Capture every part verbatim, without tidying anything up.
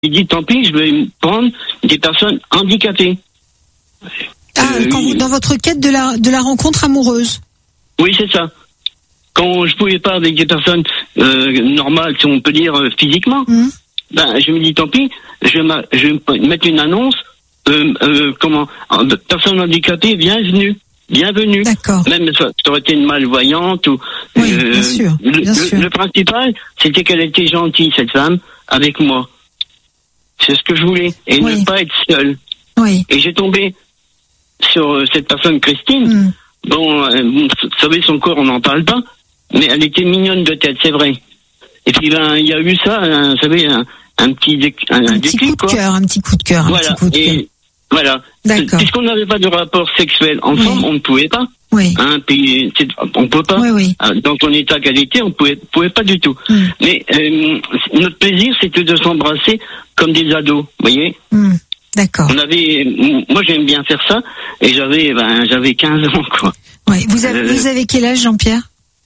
dit tant pis, je vais prendre des personnes handicapées. Ah, euh, quand vous, dans votre quête de la, de la rencontre amoureuse. Oui, c'est ça. Quand je pouvais pas avec des personnes euh, normales, si on peut dire euh, physiquement, mmh. ben je me dis tant pis, je vais, ma, je vais mettre une annonce, euh, euh, comment, personne handicapée, bienvenue, bienvenue. D'accord. Même ça, ça aurait été une malvoyante ou. Oui, euh, bien sûr. Le, bien le, sûr. le principal, c'était qu'elle était gentille cette femme avec moi. C'est ce que je voulais et oui. ne pas être seule. Oui. Et j'ai tombé sur euh, cette personne Christine. Mmh. Bon, euh, vous savez, son corps, on n'en parle pas, mais elle était mignonne de tête, c'est vrai. Et puis, ben, il y a eu ça, un, vous savez, un, un petit, dé, un, un un petit déclic, coup de cœur, un petit coup de cœur, voilà. un petit coup de cœur. Et voilà. D'accord. Puisqu'on n'avait pas de rapport sexuel ensemble, oui. on ne pouvait pas. Oui. Hein, puis, on peut pas. Oui, oui. Dans ton état qu'elle était, on pouvait, pouvait pas du tout. Mm. Mais euh, notre plaisir, c'était de s'embrasser comme des ados, vous voyez. Mm. D'accord. On avait, moi j'aime bien faire ça, et j'avais, ben, j'avais quinze ans, quoi. Ouais. Vous avez, euh, vous avez quel âge, Jean-Pierre?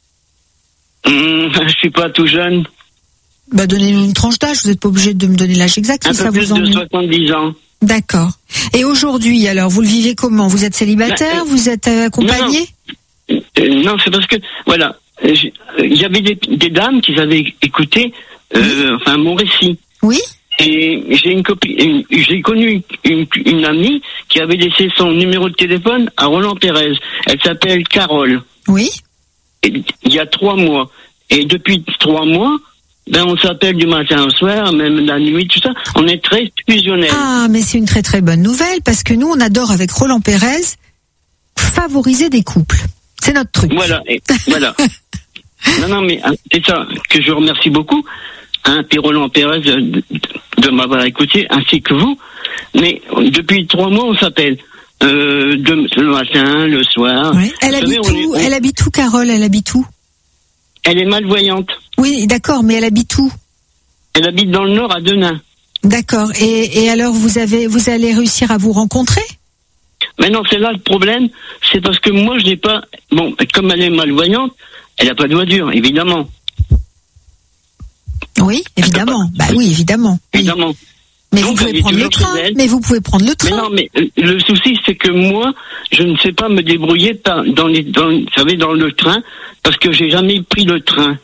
hum, Je suis pas tout jeune. Bah, donnez-nous une tranche d'âge. Vous n'êtes pas obligé de me donner l'âge exact. Un si peu ça plus vous ennuie. de soixante-dix ans. D'accord. Et aujourd'hui, alors, vous le vivez comment? Vous êtes célibataire? Ben, vous êtes euh, accompagné? Non, euh, non c'est parce que, voilà, il y avait des, des dames qui avaient écouté, euh, oui. enfin, mon récit. Oui. Et j'ai une copine, j'ai connu une, une amie qui avait laissé son numéro de téléphone à Roland Pérez. Elle s'appelle Carole. Oui. Et, il y a trois mois. Et depuis trois mois, ben on s'appelle du matin au soir, même la nuit, tout ça. On est très fusionnels. Ah, mais c'est une très très bonne nouvelle parce que nous, on adore avec Roland Pérez favoriser des couples. C'est notre truc. Voilà, et, voilà. Non, non, mais c'est ça que je remercie beaucoup. Hein, puis Roland Pérez de, de m'avoir écouté, ainsi que vous. Mais depuis trois mois, on s'appelle euh, de, le matin, le soir. Ouais. Elle, habite savez, où, est, on... elle habite où, Carole? Elle habite où? Elle est malvoyante. Oui, d'accord, mais elle habite où? Elle habite dans le Nord, à Denain. D'accord. Et, et alors, vous avez, vous allez réussir à vous rencontrer? Mais non, c'est là le problème. C'est parce que moi, je n'ai pas... Bon, comme elle est malvoyante, elle n'a pas de voiture, évidemment. Oui, évidemment. Bah oui, évidemment. Évidemment. Oui. Mais Donc, vous pouvez prendre le train. Mais vous pouvez prendre le train. Mais non, mais euh, le souci, c'est que moi, je ne sais pas me débrouiller par, dans les, dans, vous savez, dans le train, parce que j'ai jamais pris le train.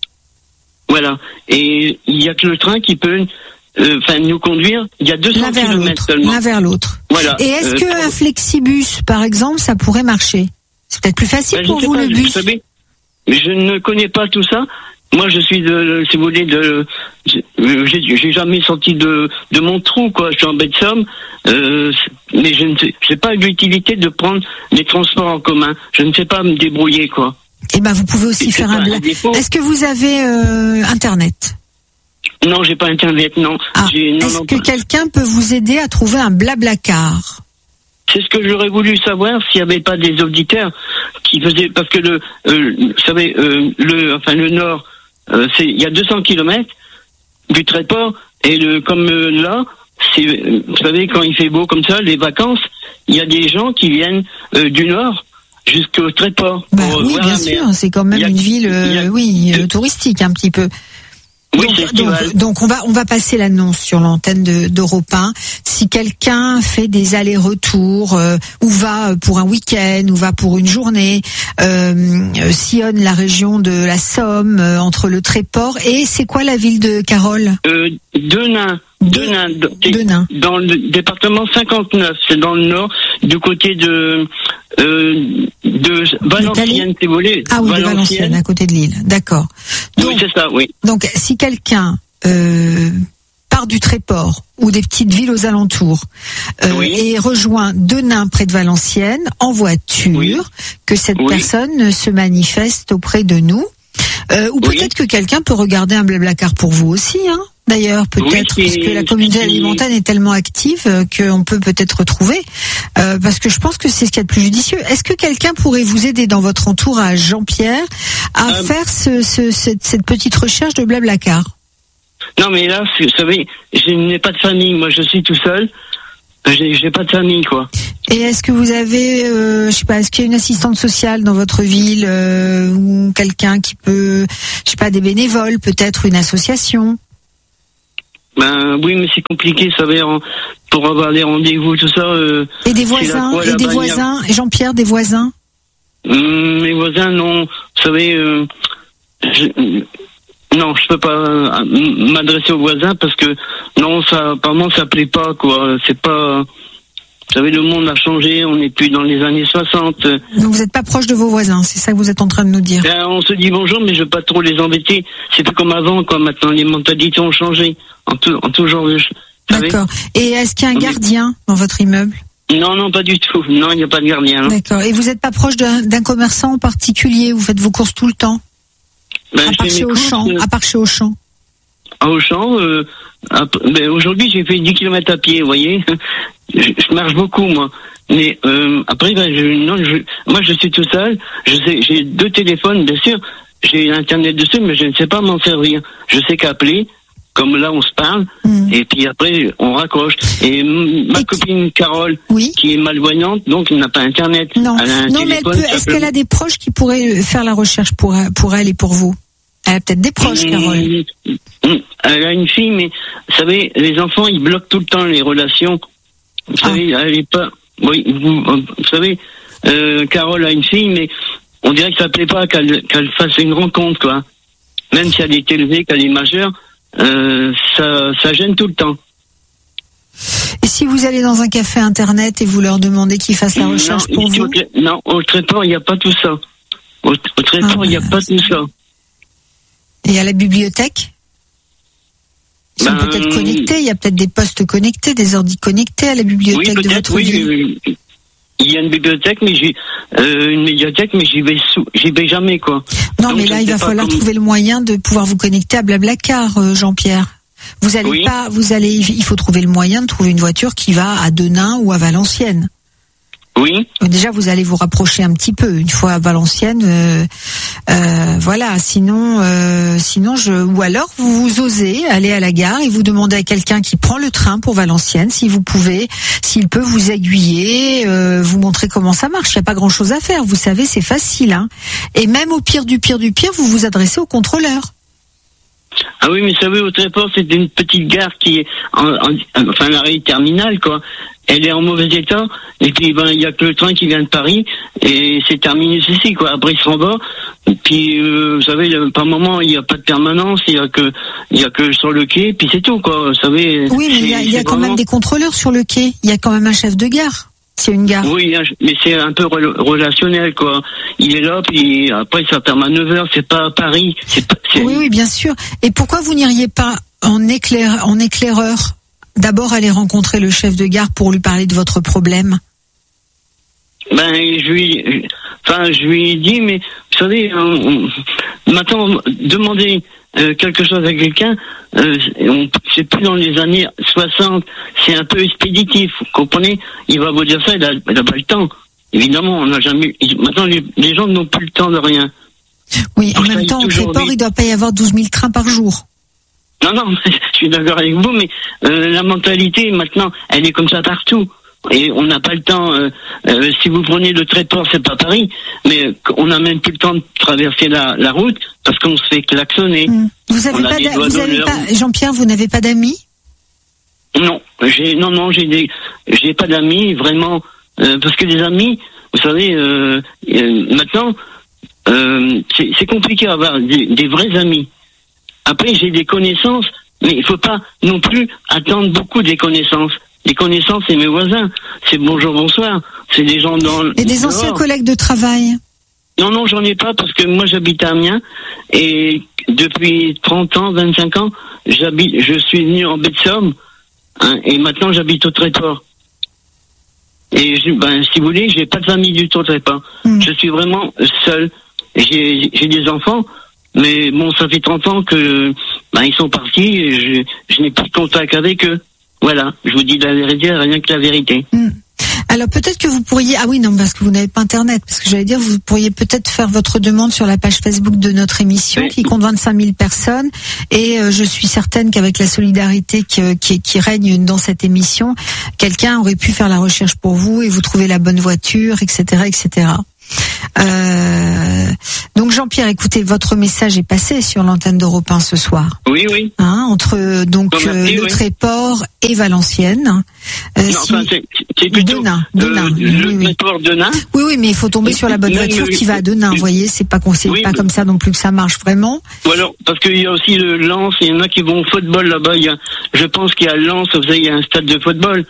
Voilà. Et il y a que le train qui peut, enfin, euh, nous conduire. Il y a deux cents kilomètres seulement. L'un vers l'autre. Voilà. Et est-ce euh, que pour... un flexibus, par exemple, ça pourrait marcher? C'est peut-être plus facile ben, pour vous pas, le bus. Vous savez, je ne connais pas tout ça. Moi, je suis de, si vous voulez, de, j'ai, j'ai jamais sorti de, de mon trou, quoi. Je suis en baie de Somme, euh, mais je ne sais, j'ai pas l'utilité de prendre les transports en commun. Je ne sais pas me débrouiller, quoi. Eh ben, vous pouvez aussi faire un blague. Est-ce que vous avez euh, Internet? Non, j'ai pas Internet, non. Ah, j'ai, non est-ce non, que pas. quelqu'un peut vous aider à trouver un blablacar? C'est ce que j'aurais voulu savoir s'il n'y avait pas des auditeurs qui faisaient, parce que le, euh, vous savez, euh, le, enfin le Nord. Euh, c'est, il y a deux cents kilomètres du Tréport et le, comme euh, là, c'est, euh, vous savez, quand il fait beau comme ça, les vacances, il y a des gens qui viennent euh, du Nord jusqu'au Tréport. Bah pour, oui, voir bien la sûr, mer. c'est quand même a, une ville, euh, a, oui, euh, touristique un petit peu. Oui, donc, c'est donc, donc on va on va passer l'annonce sur l'antenne de d'Europe un. Si quelqu'un fait des allers-retours euh, ou va pour un week-end ou va pour une journée, euh, sillonne la région de la Somme euh, entre le Tréport et c'est quoi la ville de Carole? euh, Denain. Denain, Denain. Dans le département cinquante-neuf, c'est dans le nord, du côté de euh, de Valenciennes, si vous voulez. Ah oui, Valenciennes. de Valenciennes, à côté de Lille. D'accord. Donc, oui, c'est ça, oui. Donc, si quelqu'un euh, part du Tréport ou des petites villes aux alentours euh, oui. et rejoint Denain près de Valenciennes en voiture, oui. que cette oui. personne se manifeste auprès de nous. Euh, ou peut-être oui. que quelqu'un peut regarder un blablacar pour vous aussi, hein. D'ailleurs, peut-être, oui, parce que la communauté alimentaire est tellement active euh, qu'on peut peut-être retrouver, euh, parce que je pense que c'est ce qu'il y a de plus judicieux. Est-ce que quelqu'un pourrait vous aider dans votre entourage, Jean-Pierre, à euh, faire ce, ce, cette, cette petite recherche de blablacar? Non, mais là, vous savez, je n'ai pas de famille. Moi, je suis tout seul. J'ai, j'ai pas de famille, quoi. Et est-ce que vous avez, euh, je sais pas, est-ce qu'il y a une assistante sociale dans votre ville euh, ou quelqu'un qui peut, je sais pas, des bénévoles, peut-être une association? Ben oui, mais c'est compliqué, ça va être, pour avoir des rendez-vous, tout ça. Euh, et des voisins, quoi, et des bannière. voisins, Jean-Pierre, des voisins. Hum, mes voisins, non. Vous savez, euh, je, non, je peux pas euh, m'adresser aux voisins parce que non, ça, apparemment, ça plaît pas, quoi. C'est pas. Vous savez, le monde a changé, on n'est plus dans les années soixante. Donc vous n'êtes pas proche de vos voisins, c'est ça que vous êtes en train de nous dire. Ben, on se dit bonjour, mais je veux pas trop les embêter. C'est plus comme avant, quoi. Maintenant, les mentalités ont changé. En tout, en tout genre de choses. D'accord. Et est-ce qu'il y a un gardien dans votre immeuble? Non, non, pas du tout. Non, il n'y a pas de gardien. Hein. D'accord. Et vous n'êtes pas proche d'un, d'un commerçant en particulier? Vous faites vos courses tout le temps? Ben, à, part chez Auchan, euh... à part chez Auchan. À Auchan, euh, à, ben, aujourd'hui, j'ai fait dix kilomètres à pied, vous voyez. je, je marche beaucoup, moi. Mais euh, après, ben, je, non, je, moi, je suis tout seul. Je sais, j'ai deux téléphones, bien sûr. J'ai Internet dessus, mais je ne sais pas m'en servir. Je sais qu'appeler, comme là, on se parle, mmh. et puis après, on raccroche. Et m- ma et copine qui... Carole, oui. qui est malvoyante, donc elle n'a pas Internet. Non, non mais elle peut, est-ce peut... qu'elle a des proches qui pourraient faire la recherche pour, pour elle et pour vous? Elle a peut-être des proches, mmh, Carole. Elle a une fille, mais vous savez, les enfants, ils bloquent tout le temps les relations. Vous ah. savez, elle est pas... Oui, vous, vous savez, euh, Carole a une fille, mais on dirait que ça plaît pas qu'elle, qu'elle fasse une rencontre, quoi. Même si elle est élevée, qu'elle est majeure, euh, ça, ça gêne tout le temps. Et si vous allez dans un café internet et vous leur demandez qu'ils fassent la recherche non, pour vous? Au, non, au traiteur, il n'y a pas tout ça. Au, au traiteur, il ah, n'y a pas tout ça. Et à la bibliothèque? Ils sont ben, peut-être connectés, il y a peut-être des postes connectés, des ordi connectés à la bibliothèque oui, de votre oui, ville. Oui, il y a une bibliothèque, mais j'ai euh, une médiathèque, mais j'y vais sous, j'y vais jamais, quoi. Non, donc, mais là, il va falloir comment... trouver le moyen de pouvoir vous connecter à Blablacar, euh, Jean-Pierre. Vous allez oui. pas, vous allez, il faut trouver le moyen de trouver une voiture qui va à Denain ou à Valenciennes. Oui. Déjà, vous allez vous rapprocher un petit peu. Une fois à Valenciennes, euh, euh, voilà. Sinon, euh, sinon, je ou alors vous, vous osez aller à la gare et vous demandez à quelqu'un qui prend le train pour Valenciennes, si vous pouvez, s'il peut vous aiguiller, euh, vous montrer comment ça marche. Il n'y a pas grand-chose à faire. Vous savez, c'est facile. Hein. Et même au pire du pire du pire, vous vous adressez au contrôleur. Ah oui, mais vous savez, au Tréport, c'est une petite gare qui est, en, en, enfin, l'arrêt terminal, quoi. Elle est en mauvais état, et puis ben il y a que le train qui vient de Paris, et c'est terminé ceci, quoi. Après, il s'en va. Et puis, euh, vous savez, par moment, il n'y a pas de permanence, il y a que, il y a que sur le quai, puis c'est tout, quoi. Vous savez. Oui, mais il y a, il y a quand vraiment... même des contrôleurs sur le quai. Il y a quand même un chef de gare. C'est une gare. Oui, mais c'est un peu relationnel, quoi. Il est là, puis après, ça ferme à neuf heures, c'est pas à Paris. C'est pas, c'est... Oui, oui, bien sûr. Et pourquoi vous n'iriez pas en éclair, en éclaireur? D'abord, aller rencontrer le chef de gare pour lui parler de votre problème. Ben, je lui, enfin, je lui ai dit, mais vous savez, on, on, maintenant, demander euh, quelque chose à quelqu'un, euh, on, c'est plus dans les années soixante, c'est un peu expéditif, vous comprenez? Il va vous dire ça, il a, il a pas le temps. Évidemment, on n'a jamais. Maintenant, les, les gens n'ont plus le temps de rien. Oui, en même temps, au Tréport, il ne doit pas y avoir douze mille trains par jour. Non, non, je suis d'accord avec vous, mais euh, la mentalité, maintenant, elle est comme ça partout. Et on n'a pas le temps. Euh, euh, si vous prenez le Tréport, c'est pas Paris, mais on n'a même plus le temps de traverser la, la route parce qu'on se fait klaxonner. Mmh. Vous avez pas, d'a- vous avez pas Jean-Pierre, vous n'avez pas d'amis? Non, j'ai non, non, j'ai des, j'ai pas d'amis vraiment, euh, parce que les amis, vous savez, euh, euh, maintenant, euh, c'est, c'est compliqué d'avoir des, des vrais amis. Après, j'ai des connaissances, mais il faut pas non plus attendre beaucoup des connaissances. Les connaissances, c'est mes voisins. C'est bonjour, bonsoir. C'est des gens dans... Et des anciens collègues de travail? Non, non, j'en ai pas parce que moi, j'habite à Amiens. Et depuis trente ans, vingt-cinq ans, j'habite, je suis venu en baie de Somme. Hein, et maintenant, j'habite au Tréport. Et je, ben, si vous voulez, j'ai pas de famille du tout au Tréport. Mmh. Je suis vraiment seul. J'ai, j'ai des enfants. Mais bon, ça fait trente ans que ben, ils sont partis et je, je n'ai plus de contact avec eux. Voilà, je vous dis la vérité, rien que la vérité. Mmh. Alors peut-être que vous pourriez... Ah oui, non, parce que vous n'avez pas Internet. Parce que j'allais dire, vous pourriez peut-être faire votre demande sur la page Facebook de notre émission, oui, qui compte vingt-cinq mille personnes. Et euh, je suis certaine qu'avec la solidarité qui, qui, qui règne dans cette émission, quelqu'un aurait pu faire la recherche pour vous et vous trouver la bonne voiture, et cetera, et cetera. Euh, donc Jean-Pierre, écoutez, votre message est passé sur l'antenne d'Europe un ce soir. Oui, oui. Hein, entre donc Bon, merci, euh, le oui. Tréport et Valenciennes. Euh, Non, si... enfin, c'est, c'est plutôt Denain, Denain, euh, oui, le oui. Tréport de Nain. Oui, oui, mais il faut tomber sur la bonne Même, voiture oui, qui va à Denain. oui. Vous voyez, c'est pas qu'on sait Oui, pas mais- comme ça non plus que ça marche vraiment. Ou alors, parce qu'il y a aussi le Lens, il y en a qui vont au football là-bas. Il y a, je pense qu'il y a Lens, vous savez, il y a un stade de football.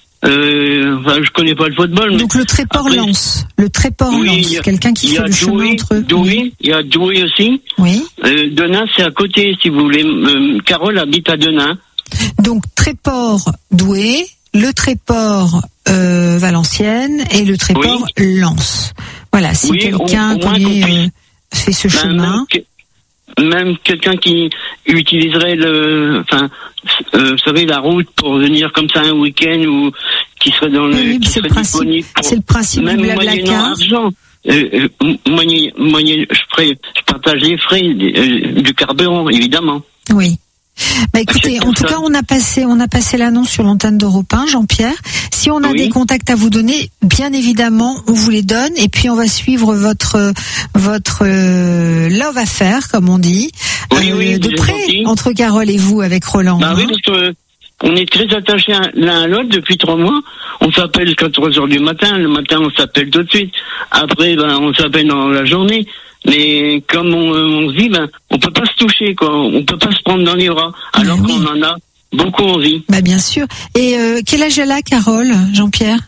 Euh, enfin, je connais pas le football, mais Donc le Tréport après- Lens, le Tréport Oui, Lens, il y a- quelqu'un qui il y fait a le chemin Douai, entre eux. Douai, il y a Douai aussi. Oui. Euh, Denain, c'est à côté, si vous voulez. Euh, Carole habite à Denain. Donc Tréport Douai, le Tréport euh, Valenciennes et le Tréport Lens. Voilà, si Oui, quelqu'un au- au moins connaît, qu'on puisse- euh, fait ce Ben, chemin. même, que- même quelqu'un qui utiliserait le, enfin, euh, vous savez, la route pour venir comme ça un week-end ou qui serait dans le, Oui, qui c'est le serait principe- disponible pour, c'est le principe même du Blablacar. moyennant argent. Euh, euh, moyen, moyen, je, ferai, je partage les frais euh, du carburant, évidemment. Oui. Bah écoutez, Cette en tout cas, personne. on a passé, on a passé l'annonce sur l'antenne d'Europe un, Jean-Pierre. Si on a Oui. des contacts à vous donner, bien évidemment, on vous les donne. Et puis, on va suivre votre votre euh, love affair, comme on dit, Oui, oui, de c'est près gentil. entre Carole et vous, avec Roland. Bah hein. oui, parce que on est très attachés à- l'un à l'autre depuis trois mois. On s'appelle quatre heures du matin. Le matin, on s'appelle tout de suite. Après, ben, on s'appelle dans la journée. Mais comme on, on se dit, ben, on peut pas se toucher, quoi. On peut pas se prendre dans les bras. Alors Mais oui. qu'on en a beaucoup envie. Bah bien sûr. Et euh, quel âge elle a, Carole, Jean-Pierre?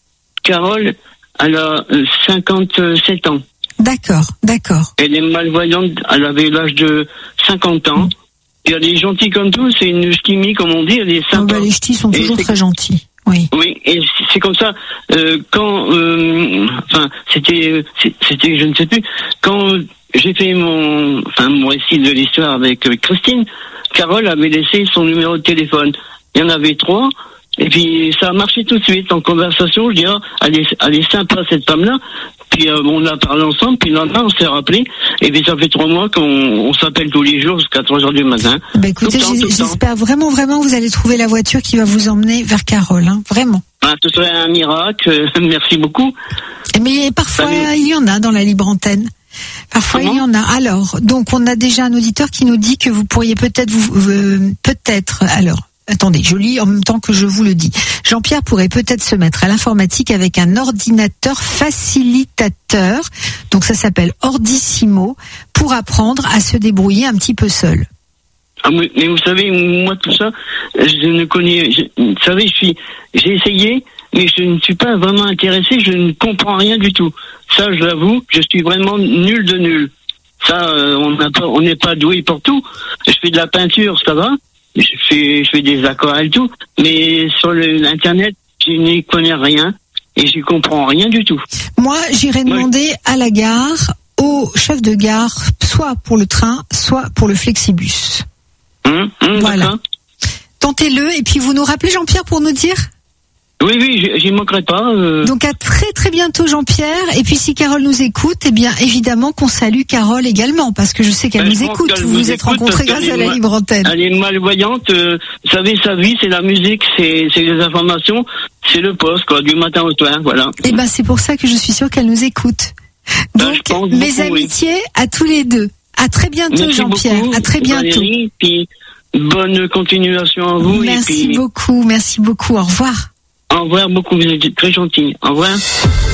Carole, elle a euh, cinquante-sept ans. D'accord, d'accord. Elle est malvoyante. Elle avait l'âge de cinquante ans. Et elle est gentille comme tout. C'est une ch'timi, comme on dit. Elle est Oh, sympa. bah, les ch'tis sont Et toujours c'est- très gentils. Oui. Oui, et c'est comme ça. Euh, quand, euh, enfin, c'était, c'est- c'était, je ne sais plus. Quand j'ai fait mon, enfin, mon récit de l'histoire avec euh, Christine, Carole avait laissé son numéro de téléphone. Il y en avait trois, et puis ça a marché tout de suite en conversation. Je dis, ah, elle est, elle est sympa cette femme-là. Puis euh, on a parlé ensemble, puis là, là on s'est rappelé. Et puis ça fait trois mois qu'on on s'appelle tous les jours jusqu'à trois heures du matin. Bah écoutez, Tout le temps, j'ai- tout le temps. j'espère vraiment, vraiment que vous allez trouver la voiture qui va vous emmener vers Carole, hein, vraiment. Ah, ce serait un miracle. Merci beaucoup. Mais parfois, Salut. il y en a dans la libre antenne. Parfois, Comment il y en a. Alors, donc, on a déjà un auditeur qui nous dit que vous pourriez peut-être vous, euh, peut-être, alors, attendez, je lis en même temps que je vous le dis. Jean-Pierre pourrait peut-être se mettre à l'informatique avec un ordinateur facilitateur. Donc, ça s'appelle Ordissimo, pour apprendre à se débrouiller un petit peu seul. Ah, mais, mais vous savez, moi, tout ça, je ne connais... Je, vous savez, je suis, j'ai essayé, mais je ne suis pas vraiment intéressé, je ne comprends rien du tout. Ça, je l'avoue, je suis vraiment nul de nul. Ça, euh, on n'a pas, on n'est pas doué pour tout. Je fais de la peinture, ça va. Je fais, je fais des aquarelles, tout. Mais sur le, l'internet, je n'y connais rien et je comprends rien du tout. Moi, j'irai demander à la gare, au chef de gare, soit pour le train, soit pour le flexibus. Hum, hum, Voilà. d'accord. Tentez-le et puis vous nous rappelez, Jean-Pierre, pour nous dire. Oui, oui, j'y- j'y manquerai pas. Euh... Donc à très très bientôt, Jean-Pierre. Et puis si Carole nous écoute, eh bien évidemment qu'on salue Carole également, parce que je sais qu'elle Ben, nous je pense écoute. qu'elle Vous vous vous êtes écoute rencontrés parce grâce qu'elle à est la ma- libre antenne. Elle est malvoyante. Euh, vous savez, sa vie, c'est la musique, c'est, c'est les informations, c'est le poste, quoi, du matin au soir, voilà. Et ben c'est pour ça que je suis sûre qu'elle nous écoute. Ben, Donc je pense mes beaucoup, oui. amitiés à tous les deux. À très bientôt, Merci Jean-Pierre. beaucoup, À très bientôt. Valérie, puis bonne continuation à vous. Merci et puis, beaucoup, merci beaucoup. Au revoir. Au revoir beaucoup, vous êtes très gentil. Au revoir.